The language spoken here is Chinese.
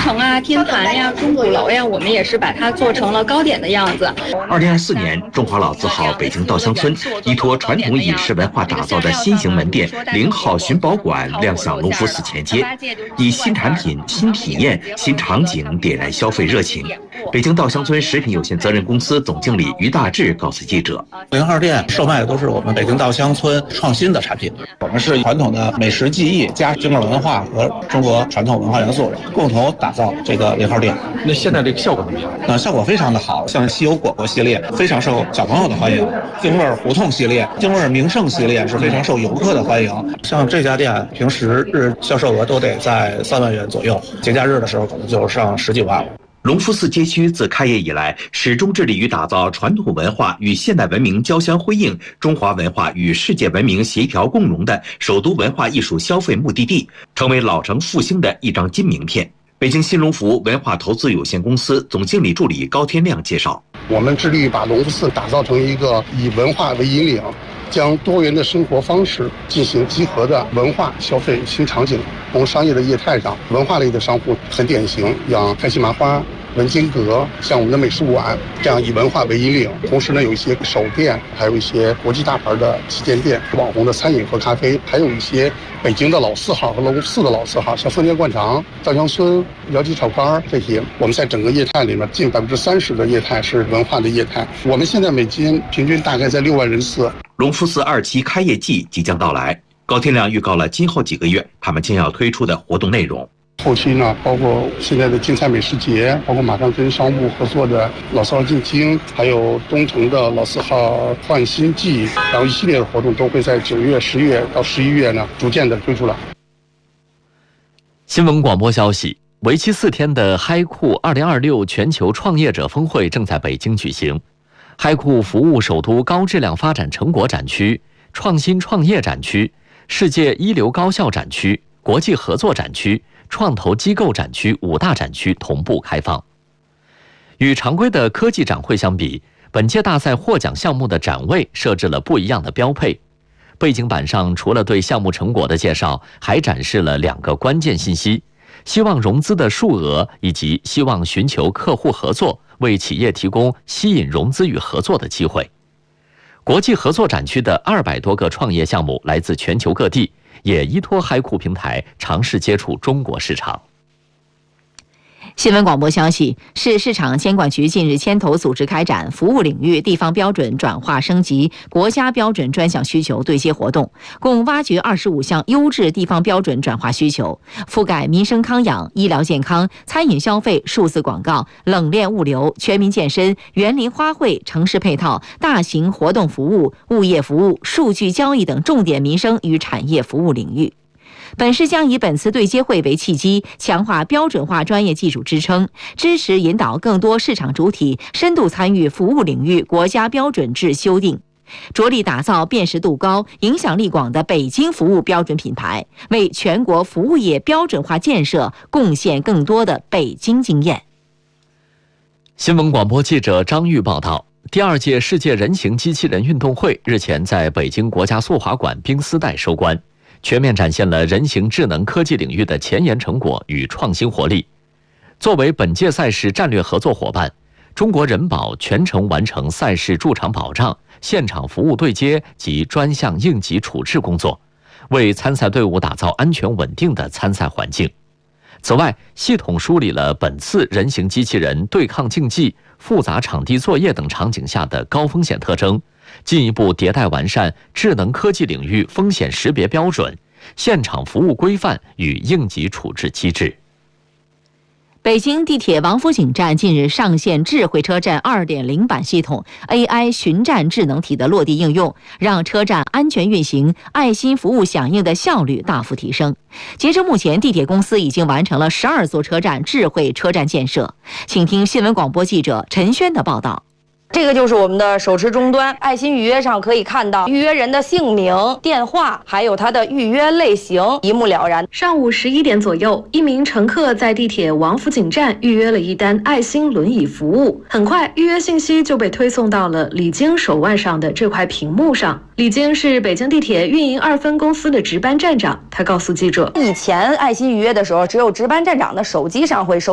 城啊、天坛呀、钟鼓楼呀，我们也是把它做成了糕点的样子。 2024年，中华老字号北京稻香村依托传统饮食文化打造的新型门店0号寻宝馆亮相龙福寺前街，以新产品、新体验、新场景点燃消费热情。北京稻香村食品有限责任公司总经理于大志告诉记者 ，0号店售卖的都是我们北京稻香村创新的产品，我们是传统的美食技艺加京味文化和中国传统文化元素，共同打造这个0号店。 那现在这个效果怎么样？ 效果非常的好，像西油果果系列非常受小朋友的欢迎，京味胡同系列、京味名胜系列是非常受游客的欢迎。像这家店平时日销售额都得在3万元左右，节假日的时候可能就上10几万了。 龙福寺街区自开业以来，始终致力于打造传统文化与现代文明交相辉映、中华文化与世界文明协调共融的首都文化艺术消费目的地，成为老城复兴的一张金名片。北京新龙福文化投资有限公司总经理助理高天亮介绍， 我们致力于把龙福寺打造成一个以文化为引领，将多元的生活方式进行集合的文化消费新场景。从商业的业态上，文化类的商户很典型，像开心麻花、文津阁，像我们的美术馆，这样以文化为引领。同时呢，有一些手店，还有一些国际大牌的旗舰店、网红的餐饮和咖啡，还有一些北京的老字号和龙福寺的老字号，像丰田灌肠、稻香村、姚记炒肝这些。我们在整个业态里面，近30%的业态是文化的业态。我们现在每天平均大概在6万人次。 龙福寺2期开业季即将到来，高天亮预告了今后几个月他们将要推出的活动内容。 后期呢，包括现在的京菜美食节，包括马上跟商务合作的老字号进京，还有东城的老字号焕新季，然后一系列的活动都会在9月、10月到11月呢，逐渐的推出来。 新闻广播消息，为期4天的嗨酷2026全球创业者峰会正在北京举行。嗨酷服务首都高质量发展成果展区、创新创业展区、世界一流高校展区、国际合作展区、创投机构展区5大展区同步开放。与常规的科技展会相比，本届大赛获奖项目的展位设置了不一样的标配。背景板上除了对项目成果的介绍，还展示了2个关键信息：希望融资的数额以及希望寻求客户合作，为企业提供吸引融资与合作的机会。国际合作展区的200多个创业项目来自全球各地，也依托嗨酷平台尝试接触中国市场。 新闻广播消息，市市场监管局近日牵头组织开展服务领域地方标准转化升级国家标准专项需求对接活动，共挖掘25项优质地方标准转化需求，覆盖民生康养、医疗健康、餐饮消费、数字广告、冷链物流、全民健身、园林花卉、城市配套、大型活动服务、物业服务、数据交易等重点民生与产业服务领域。本市将以本次对接会为契机，强化标准化专业技术支撑，支持引导更多市场主体深度参与服务领域国家标准制修订，着力打造辨识度高、影响力广的北京服务标准品牌，为全国服务业标准化建设贡献更多的北京经验。 新闻广播记者张玉报道，第2届世界人形机器人运动会日前在北京国家速滑馆冰丝带收官，全面展现了人形智能科技领域的前沿成果与创新活力。作为本届赛事战略合作伙伴，中国人保全程完成赛事驻场保障、现场服务对接及专项应急处置工作，为参赛队伍打造安全稳定的参赛环境。此外，系统梳理了本次人形机器人对抗竞技、复杂场地作业等场景下的高风险特征，进一步迭代完善智能科技领域风险识别标准、现场服务规范与应急处置机制。 北京地铁王府井站近日上线智慧车站 2.0 版系统 AI 巡站智能体的落地应用，让车站安全运行、爱心服务响应的效率大幅提升。截至目前，地铁公司已经完成了12座车站智慧车站建设。请听新闻广播记者陈轩的报道。 这个就是我们的手持终端，爱心预约上可以看到预约人的姓名、电话，还有他的预约类型，一目了然。 上午11点左右，一名乘客在地铁王府井站预约了一单爱心轮椅服务，很快预约信息就被推送到了李晶手腕上的这块屏幕上。李晶是北京地铁运营2分公司的值班站长，他告诉记者， 以前爱心预约的时候，只有值班站长的手机上会收